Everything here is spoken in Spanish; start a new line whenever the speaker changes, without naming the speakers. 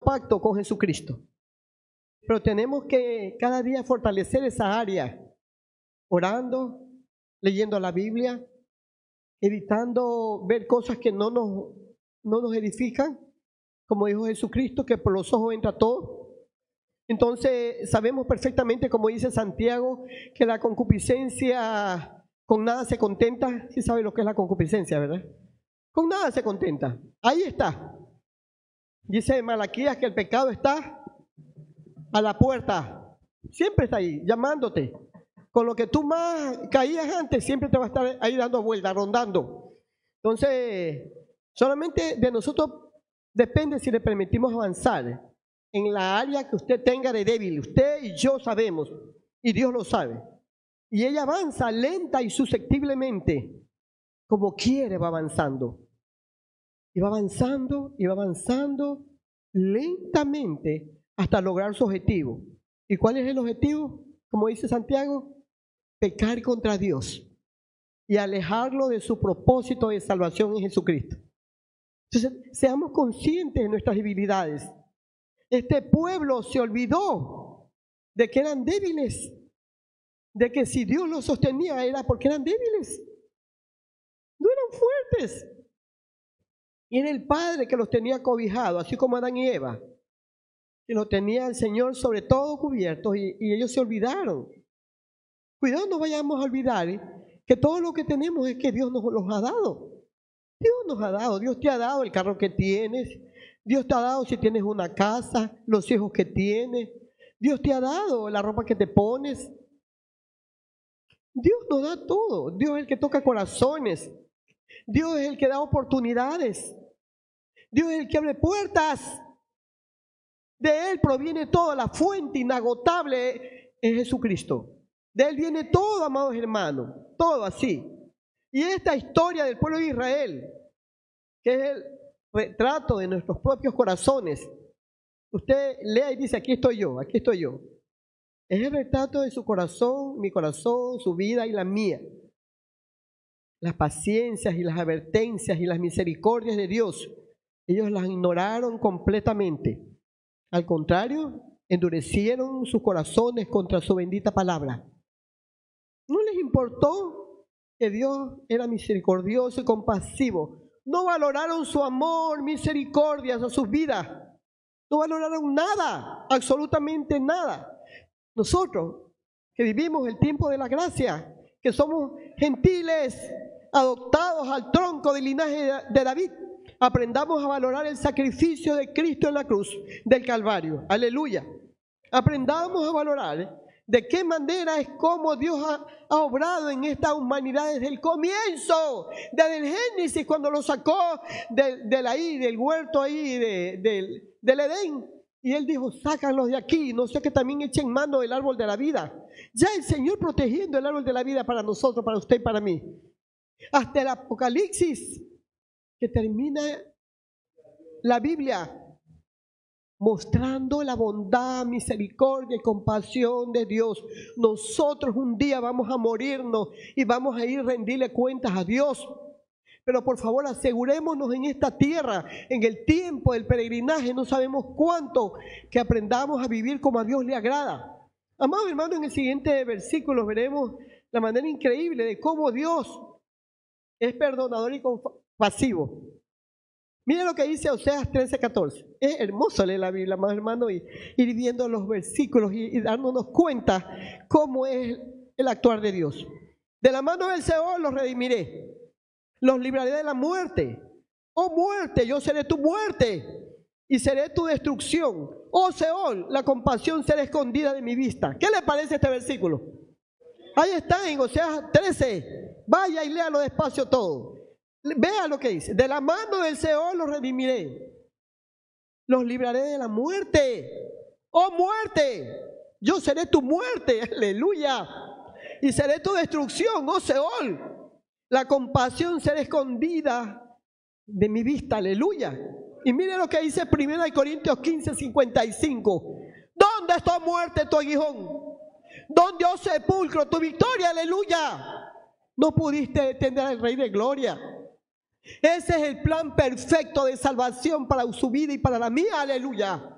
pacto con Jesucristo. Pero tenemos que cada día fortalecer esa área, orando, leyendo la Biblia, evitando ver cosas que no nos edifican, como dijo Jesucristo, que por los ojos entra todo. Entonces sabemos perfectamente, como dice Santiago, que la concupiscencia con nada se contenta. Sí sabe lo que es la concupiscencia, ¿verdad? Con nada se contenta. Ahí está. Dice Malaquías que el pecado está a la puerta. Siempre está ahí, llamándote. Con lo que tú más caías antes, siempre te va a estar ahí dando vueltas, rondando. Entonces, solamente de nosotros depende si le permitimos avanzar en la área que usted tenga de débil. Usted y yo sabemos, y Dios lo sabe. Y ella avanza lenta y susceptiblemente, como quiere va avanzando. Y va avanzando, y va avanzando lentamente hasta lograr su objetivo. ¿Y cuál es el objetivo? Como dice Santiago, pecar contra Dios y alejarlo de su propósito de salvación en Jesucristo. Entonces, seamos conscientes de nuestras debilidades. Este pueblo se olvidó de que eran débiles, de que si Dios los sostenía era porque eran débiles, no eran fuertes. Y era el Padre que los tenía cobijados, así como Adán y Eva, que los tenía el Señor sobre todo cubiertos y ellos se olvidaron. Cuidado, no vayamos a olvidar que todo lo que tenemos es que Dios nos los ha dado. Dios nos ha dado, Dios te ha dado el carro que tienes, Dios te ha dado si tienes una casa, los hijos que tienes, Dios te ha dado la ropa que te pones. Dios nos da todo, Dios es el que toca corazones, Dios es el que da oportunidades, Dios es el que abre puertas. De Él proviene toda la fuente inagotable en Jesucristo. De Él viene todo, amados hermanos, todo así. Y esta historia del pueblo de Israel, que es el retrato de nuestros propios corazones, usted lea y dice, aquí estoy yo, aquí estoy yo. Es el retrato de su corazón, mi corazón, su vida y la mía. Las paciencias y las advertencias y las misericordias de Dios, ellos las ignoraron completamente. Al contrario, endurecieron sus corazones contra su bendita palabra. No les importó que Dios era misericordioso y compasivo. No valoraron su amor, misericordia a sus vidas. No valoraron nada, absolutamente nada. Nosotros, que vivimos el tiempo de la gracia, que somos gentiles, adoptados al tronco del linaje de David, aprendamos a valorar el sacrificio de Cristo en la cruz del Calvario. Aleluya. Aprendamos a valorar de qué manera es como Dios ha obrado en esta humanidad desde el comienzo, desde el Génesis, cuando lo sacó del huerto ahí, del Edén. Y Él dijo, sácanlos de aquí, no sé que también echen mano del árbol de la vida. Ya el Señor protegiendo el árbol de la vida para nosotros, para usted y para mí. Hasta el Apocalipsis, que termina la Biblia mostrando la bondad, misericordia y compasión de Dios. Nosotros un día vamos a morirnos y vamos a ir a rendirle cuentas a Dios. Pero por favor asegurémonos en esta tierra, en el tiempo del peregrinaje, no sabemos cuánto, que aprendamos a vivir como a Dios le agrada. Amados hermanos, en el siguiente versículo veremos la manera increíble de cómo Dios es perdonador y compasivo. Mira lo que dice Oseas 13:14. Es hermoso leer la Biblia, amados hermanos, y ir viendo los versículos y dándonos cuenta cómo es el actuar de Dios. De la mano del Seol los redimiré, los libraré de la muerte. Oh muerte, yo seré tu muerte y seré tu destrucción. Oh Seol, la compasión será escondida de mi vista. ¿Qué le parece este versículo? Ahí está en Oseas 13. Vaya y léalo despacio todo. Vea lo que dice. De la mano del Seol los redimiré, los libraré de la muerte. Oh muerte, yo seré tu muerte, aleluya, y seré tu destrucción, oh Seol, la compasión será escondida de mi vista, aleluya. Y mire lo que dice 1 Corintios 15:55. ¿Dónde está muerte tu aguijón? ¿Dónde, oh sepulcro, tu victoria, aleluya? No pudiste detener al Rey de Gloria. Ese es el plan perfecto de salvación para su vida y para la mía, aleluya.